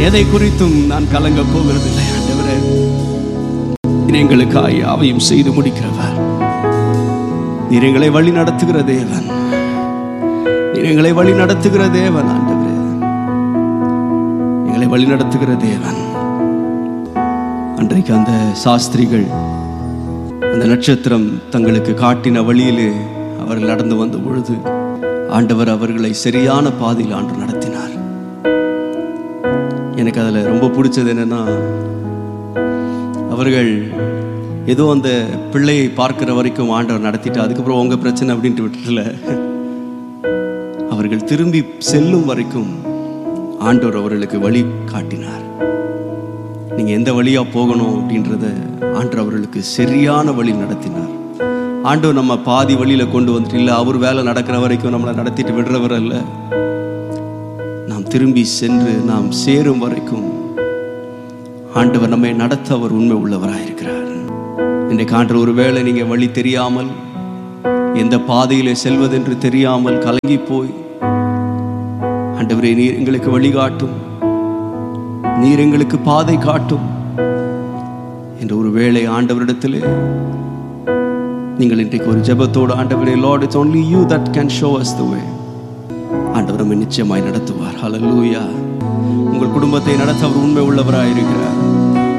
எதை குறித்தும் நான் கலங்க போகிறதில்லை. ஆண்டவரே, எங்களுக்காய் யாவையும் செய்து முடிக்கிறவர். நீர் எங்களை வழி நடத்துகிற தேவன். நீர் எங்களை வழி நடத்துகிற தேவன். ஆண்டவரே, எங்களை வழி நடத்துகிற தேவன். அன்றைக்கு அந்த சாஸ்திரிகள் அந்த நட்சத்திரம் தங்களுக்கு காட்டின வழியிலே அவர்கள் நடந்து வந்த பொழுது ஆண்டவர் அவர்களை சரியான பாதையில் ஆண்டு நடத்தினார். எனக்கு அதில் ரொம்ப பிடிச்சது என்னன்னா, அவர்கள் ஏதோ அந்த பிள்ளையை பார்க்கிற வரைக்கும் ஆண்டவர் நடத்திட்டு அதுக்கப்புறம் உங்க பிரச்சனை அப்படின்ட்டு விட்டுல, அவர்கள் திரும்பி செல்லும் வரைக்கும் ஆண்டவர் அவர்களுக்கு வழி காட்டினார். நீங்க எந்த வழியா போகணும் அப்படின்றத ஆண்டவர் அவர்களுக்கு சரியான வழி நடத்தினார். ஆண்டவர் நம்ம பாதி வழியில கொண்டு வந்துட்டு இல்லை, அவர் வேலை நடக்கிற வரைக்கும் நம்மளை நடத்திட்டு விடுறவர் அல்ல. நாம் திரும்பி சென்று நாம் சேரும் வரைக்கும் ஆண்டவர் நம்மை நடத்த அவர் உண்மை உள்ளவராயிருக்கிறார். இன்றைக்கு ஆண்டவர் ஒருவேளை நீங்க வழி தெரியாமல், எந்த பாதையிலே செல்வதென்று தெரியாமல் கலங்கி போய், ஆண்டவரே நீர் எங்களுக்கு வழிகாட்டும், நீர் எங்களுக்கு பாதை காட்டும் என்ற ஒரு வேளை ஆண்டவரிடத்திலே நீங்கள் இன்றைக்கு ஒரு ஜெபத்தோடு, ஆண்டவரே, Lord, it's only you that can show us the way. ஆண்டவர் நம்மை நிச்சயமாய் நடத்துவார். ஹல்லேலூயா. உங்கள் குடும்பத்தை நடத்த அவர் உண்மை உள்ளவராயிருக்கிறார்.